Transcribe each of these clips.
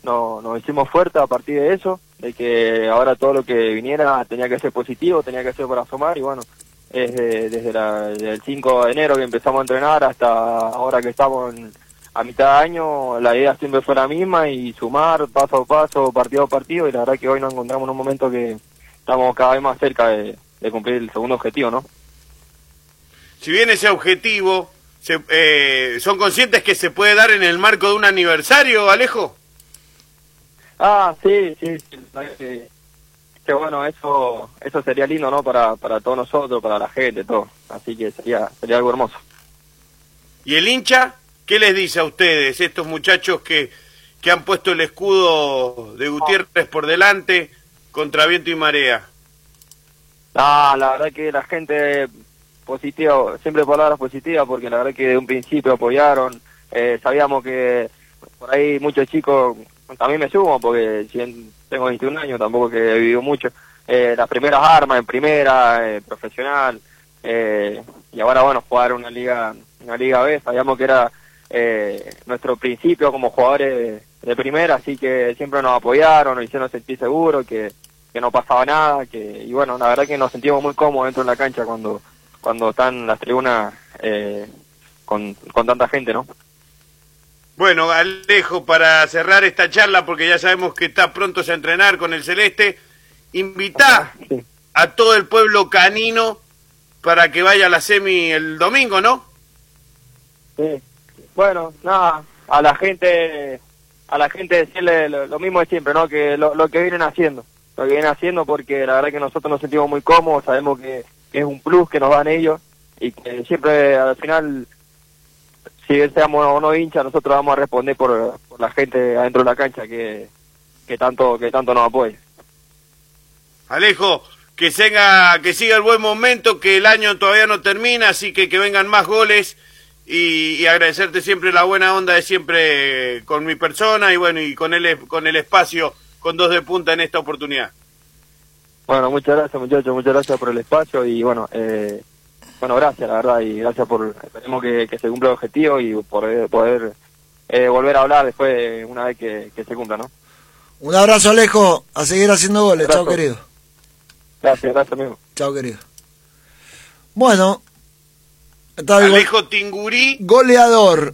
nos hicimos fuertes a partir de eso, de que ahora todo lo que viniera tenía que ser positivo, tenía que ser para sumar, y bueno, desde el 5 de enero que empezamos a entrenar hasta ahora que estamos a mitad de año, la idea siempre fue la misma, y sumar paso a paso, partido a partido, y la verdad que hoy nos encontramos en un momento que estamos cada vez más cerca de cumplir el segundo objetivo, ¿no? Si bien ese objetivo, ¿son conscientes que se puede dar en el marco de un aniversario, Alejo? Sí, que bueno, eso sería lindo, ¿no? Para todos nosotros, para la gente, todo. Así que sería algo hermoso. ¿Y el hincha? ¿Qué les dice a ustedes, estos muchachos que han puesto el escudo de Gutiérrez por delante contra viento y marea? La verdad que la gente positiva, siempre palabras positivas, porque la verdad que de un principio apoyaron. Sabíamos que por ahí muchos chicos, también me sumo, porque si bien tengo 21 años, tampoco que he vivido mucho, las primeras armas en primera, profesional, y ahora bueno, jugar una liga B, sabíamos que era nuestro principio como jugadores de primera, así que siempre nos apoyaron, nos hicieron sentir seguros, que no pasaba nada, y bueno, la verdad que nos sentimos muy cómodos dentro de la cancha cuando están las tribunas con tanta gente, ¿no? Bueno, Alejo, para cerrar esta charla, porque ya sabemos que está pronto a entrenar con el Celeste, invitá a todo el pueblo canino para que vaya a la semi el domingo, ¿no? Sí. Bueno, nada, a la gente decirle lo mismo de siempre, ¿no? Que lo que vienen haciendo, porque la verdad que nosotros nos sentimos muy cómodos, sabemos que es un plus que nos dan ellos, y que siempre al final, si bien seamos o no hinchas, nosotros vamos a responder por la gente adentro de la cancha que tanto nos apoya. Alejo, que siga el buen momento, que el año todavía no termina, así que vengan más goles, y agradecerte siempre la buena onda de siempre con mi persona, y bueno, y con el espacio con Dos de Punta en esta oportunidad. Bueno, muchas gracias, muchachos, muchas gracias por el espacio, y bueno, gracias, la verdad, y gracias esperemos que se cumpla el objetivo, y poder volver a hablar después, una vez que se cumpla, ¿no? Un abrazo, Alejo, a seguir haciendo goles. Chao, querido. Gracias, amigo. Chao, querido. Bueno, Alejo Tingurí, goleador,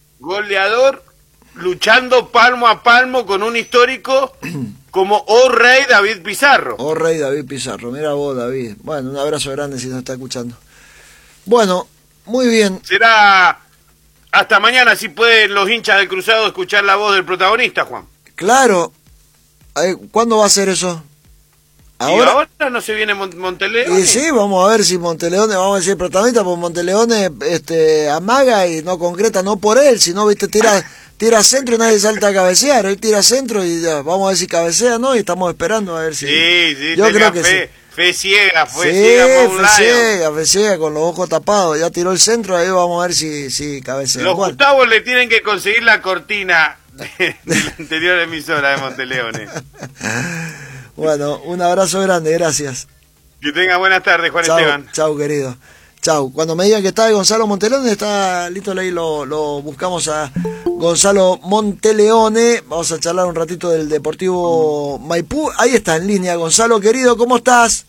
luchando palmo a palmo con un histórico como Rey David Pizarro. Rey David Pizarro, mira vos, David. Bueno, un abrazo grande si nos está escuchando. Bueno, muy bien. Será hasta mañana si pueden los hinchas del Cruzado escuchar la voz del protagonista, Juan. Claro. ¿Cuándo va a ser eso? ¿Ahora? ¿Y ahora no se viene Monteleone? Y sí, vamos a ver si Monteleone, vamos a decir protagonista, porque Monteleone amaga y no concreta, no por él, sino, viste, tira centro y nadie salta a cabecear. Él tira centro y ya, vamos a ver si cabecea, ¿no? Y estamos esperando a ver si... Sí, yo creo que sí. Fe ciega, fe ciega, con los ojos tapados. Ya tiró el centro, ahí vamos a ver si cabecea. Los Gustavos le tienen que conseguir la cortina de la anterior emisora de Monteleone. Bueno, un abrazo grande, gracias. Que tenga buenas tardes, Juan Esteban. Chau, querido. Chau. Cuando me digan que está Gonzalo Monteleone, está listo, ahí lo buscamos a Gonzalo Monteleone. Vamos a charlar un ratito del Deportivo Maipú. Ahí está en línea, Gonzalo, querido, ¿cómo estás?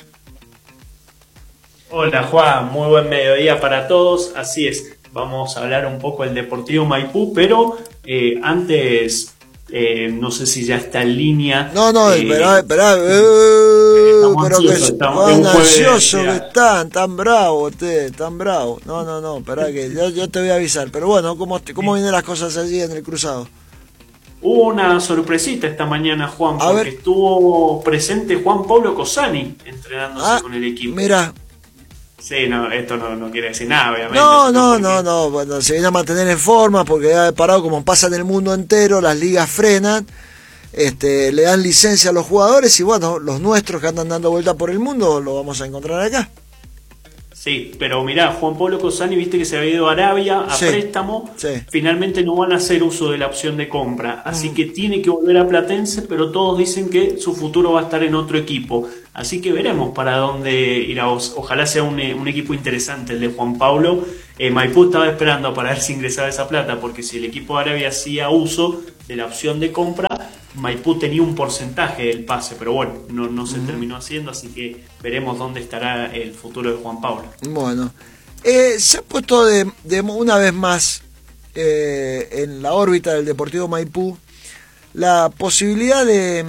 Hola, Juan, muy buen mediodía para todos. Así es, vamos a hablar un poco del Deportivo Maipú, pero antes... no sé si ya está en línea. No, esperá. Pero que están ansiosos que están, tan bravos ustedes, tan bravos. No, esperá que yo te voy a avisar. Pero bueno, ¿cómo vienen las cosas allí en el Cruzado? Hubo una sorpresita esta mañana, Juan, porque estuvo presente Juan Pablo Cosani entrenándose con el equipo. Mira. Sí, no, esto no quiere decir nada, obviamente. No, bueno, se viene a mantener en forma porque ya parado, como pasa en el mundo entero, las ligas frenan, le dan licencia a los jugadores y bueno, los nuestros que andan dando vuelta por el mundo los vamos a encontrar acá. Sí, pero mirá, Juan Pablo Cosani, viste que se había ido a Arabia a préstamo, finalmente no van a hacer uso de la opción de compra, así que tiene que volver a Platense, pero todos dicen que su futuro va a estar en otro equipo, así que veremos para dónde irá. Ojalá sea un equipo interesante el de Juan Pablo. Maipú estaba esperando para ver si ingresaba esa plata, porque si el equipo de Arabia hacía uso de la opción de compra, Maipú tenía un porcentaje del pase, pero bueno, no se terminó haciendo, así que veremos dónde estará el futuro de Juan Pablo. Bueno, se ha puesto de una vez más en la órbita del Deportivo Maipú la posibilidad de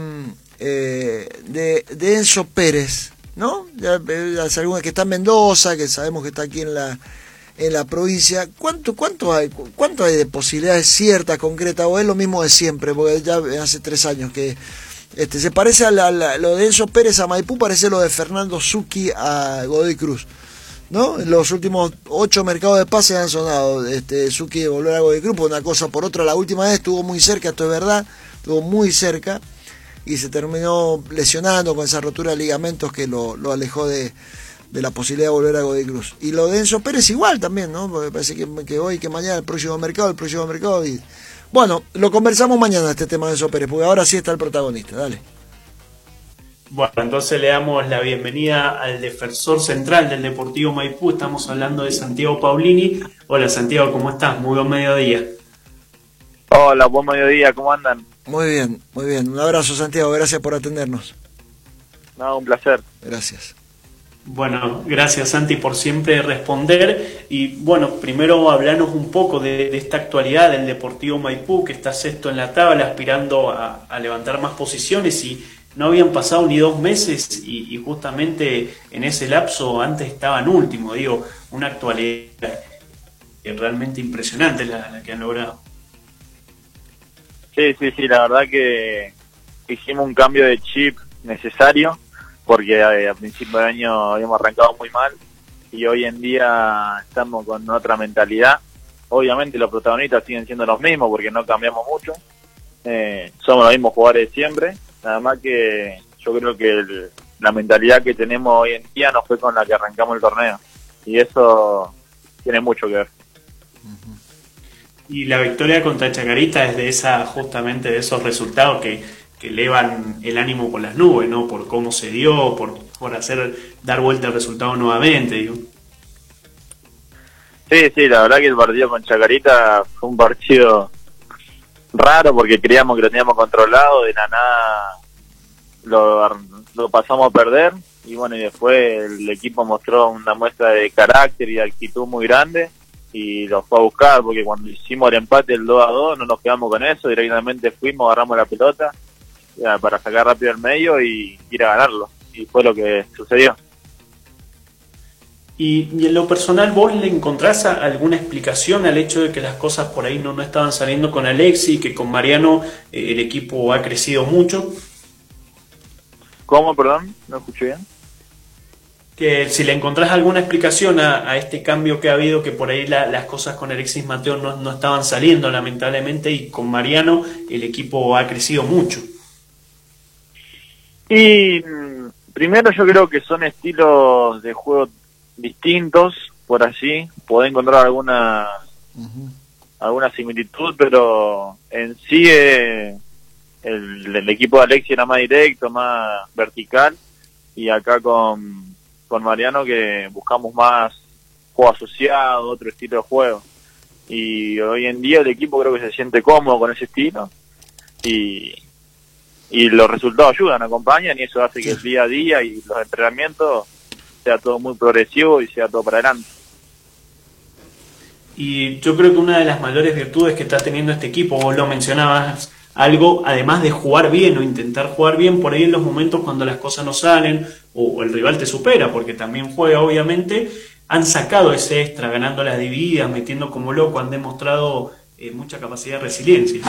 Enzo Pérez, ¿no? Ya alguna que está en Mendoza, que sabemos que está aquí en la provincia. ¿Cuánto hay de posibilidades ciertas, concretas, o es lo mismo de siempre? Porque ya hace 3 años que se parece a lo de Enzo Pérez a Maipú, parece lo de Fernando Zucchi a Godoy Cruz, ¿no? En los últimos 8 mercados de pases han sonado Zucchi de volver a Godoy Cruz por una cosa por otra. La última vez estuvo muy cerca, esto es verdad, estuvo muy cerca y se terminó lesionando con esa rotura de ligamentos que lo alejó de la posibilidad de volver a Godoy Cruz. Y lo de Enzo Pérez igual también, ¿no? Porque parece que hoy, que mañana el próximo mercado. Y bueno, lo conversamos mañana este tema de Enzo Pérez, porque ahora sí está el protagonista. Dale. Bueno, entonces le damos la bienvenida al defensor central del Deportivo Maipú. Estamos hablando de Santiago Paulini. Hola Santiago, ¿cómo estás? Muy buen mediodía. Hola, buen mediodía, ¿cómo andan? Muy bien. Un abrazo, Santiago, gracias por atendernos. No, un placer. Gracias. Bueno, gracias Santi por siempre responder. Y bueno, primero hablarnos un poco de esta actualidad del Deportivo Maipú, que está sexto en la tabla, aspirando a levantar más posiciones, y no habían pasado ni 2 meses y justamente en ese lapso antes estaban último. Digo, una actualidad realmente impresionante la que han logrado. Sí, la verdad que hicimos un cambio de chip necesario, porque a principio de año habíamos arrancado muy mal y hoy en día estamos con otra mentalidad. Obviamente los protagonistas siguen siendo los mismos porque no cambiamos mucho, somos los mismos jugadores de siempre, nada más que yo creo que la mentalidad que tenemos hoy en día no fue con la que arrancamos el torneo y eso tiene mucho que ver. Y la victoria contra Chacarita es justamente de esos resultados que elevan el ánimo por las nubes, ¿no? Por cómo se dio, por dar vuelta al resultado nuevamente, digo. Sí, la verdad que el partido con Chacarita fue un partido raro porque creíamos que lo teníamos controlado, de la nada lo pasamos a perder y bueno, y después el equipo mostró una muestra de carácter y de actitud muy grande y lo fue a buscar, porque cuando hicimos el empate el 2-2 no nos quedamos con eso, directamente fuimos, agarramos la pelota para sacar rápido el medio y ir a ganarlo, y fue lo que sucedió. Y en lo personal, ¿vos le encontrás alguna explicación al hecho de que las cosas por ahí no estaban saliendo con Alexis, que con Mariano el equipo ha crecido mucho? ¿Cómo? Perdón, no escuché bien. Que si le encontrás alguna explicación a este cambio que ha habido, que por ahí las cosas con Alexis Mateo no estaban saliendo lamentablemente, y con Mariano el equipo ha crecido mucho. Y primero yo creo que son estilos de juego distintos, por así, podés encontrar alguna similitud, pero en sí el equipo de Alexis era más directo, más vertical, y acá con Mariano que buscamos más juego asociado, otro estilo de juego, y hoy en día el equipo creo que se siente cómodo con ese estilo y los resultados ayudan, acompañan, y eso hace que el día a día y los entrenamientos sea todo muy progresivo y sea todo para adelante. Y yo creo que una de las mayores virtudes que está teniendo este equipo, vos lo mencionabas, algo, además de jugar bien o intentar jugar bien, por ahí en los momentos cuando las cosas no salen o el rival te supera, porque también juega obviamente, han sacado ese extra, ganando las divididas, metiendo como loco, han demostrado mucha capacidad de resiliencia.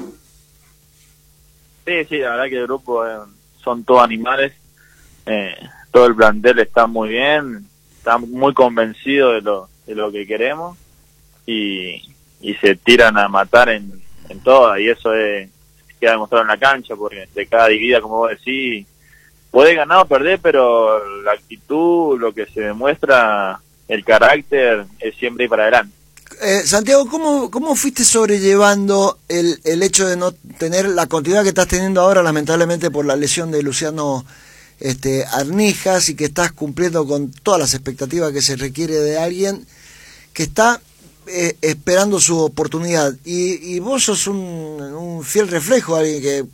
Sí, la verdad que el grupo son todos animales, todo el plantel está muy bien, está muy convencido de lo que queremos y se tiran a matar en todas, y eso queda demostrado en la cancha, porque de cada dividida, como vos decís, podés ganar o perder, pero la actitud, lo que se demuestra, el carácter, es siempre ir para adelante. Santiago, ¿cómo fuiste sobrellevando el hecho de no tener la continuidad que estás teniendo ahora, lamentablemente por la lesión de Luciano Arnijas, y que estás cumpliendo con todas las expectativas que se requiere de alguien que está esperando su oportunidad, y vos sos un fiel reflejo de alguien